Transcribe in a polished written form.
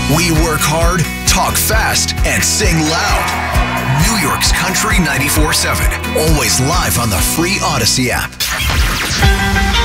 We work hard, talk fast, and sing loud. New York's Country 94.7. Always live on the free Odyssey app.